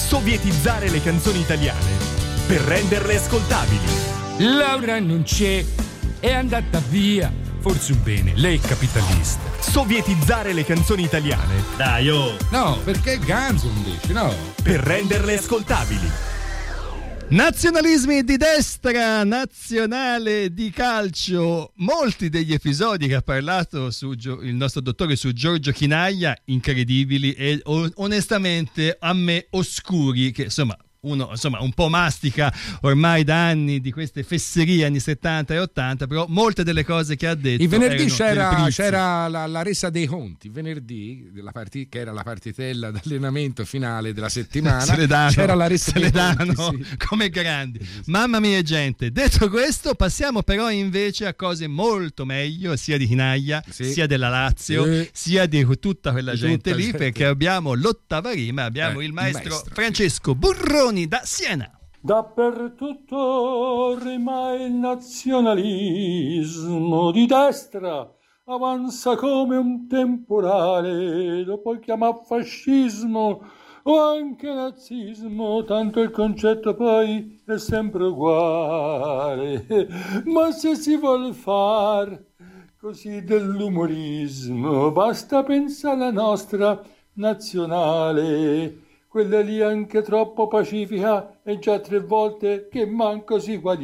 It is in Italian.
Sovietizzare le canzoni italiane per renderle ascoltabili. Laura non c'è, è andata via. Forse un bene, lei è capitalista. Sovietizzare le canzoni italiane. Dai, oh! No, perché Ganzo invece, no? Per renderle ascoltabili. Nazionalismi di destra, nazionale di calcio. Molti degli episodi che ha parlato il nostro dottore su Giorgio Chinaglia, incredibili e onestamente a me oscuri, che insomma uno un po' mastica ormai da anni di queste fesserie anni 70 e 80, però molte delle cose che ha detto. Il venerdì c'era la resa dei conti, venerdì che era la partitella d'allenamento finale della settimana. C'era la resa dei conti, sì. Come grandi, mamma mia gente. Detto questo, passiamo però invece a cose molto meglio, sia di Chinaglia, sia della Lazio, sia di tutta quella gente lì, perché abbiamo l'ottava rima, abbiamo il maestro Francesco Burroni da Siena. Dappertutto rima il nazionalismo di destra, avanza come un temporale, lo puoi chiamare fascismo o anche nazismo, tanto il concetto poi è sempre uguale. Ma se si vuol far così dell'umorismo, basta pensare alla nostra nazionale. Quella lì anche troppo pacifica e già 3 volte che manco si guadagna.